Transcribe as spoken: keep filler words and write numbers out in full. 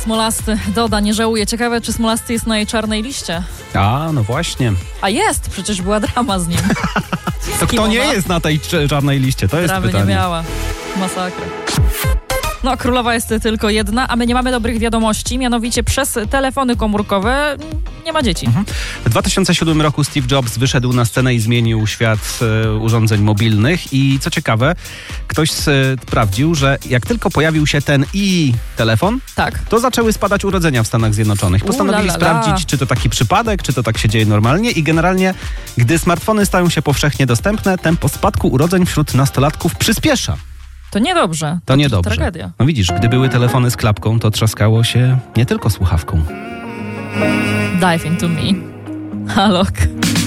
Smolasty doda, nie żałuje. Ciekawe, czy Smolasty jest na jej czarnej liście. A, no właśnie. A jest, przecież była drama z nim. To kto nie jest na tej czarnej liście? To jest Dramy pytanie. nie miała. Masakra. No, królowa jest tylko jedna, a my nie mamy dobrych wiadomości, mianowicie przez telefony komórkowe nie ma dzieci. Mhm. W dwa tysiące siódmym roku Steve Jobs wyszedł na scenę i zmienił świat e, urządzeń mobilnych i co ciekawe, ktoś sprawdził, że jak tylko pojawił się ten i telefon, Tak. to zaczęły spadać urodzenia w Stanach Zjednoczonych. Postanowili U, la, la, la. sprawdzić, czy to taki przypadek, czy to tak się dzieje normalnie i generalnie, gdy smartfony stają się powszechnie dostępne, tempo spadku urodzeń wśród nastolatków przyspiesza. To niedobrze. To, To niedobrze. tragedia. No widzisz, gdy były telefony z klapką, to trzaskało się nie tylko słuchawką. Dive into me. Halok.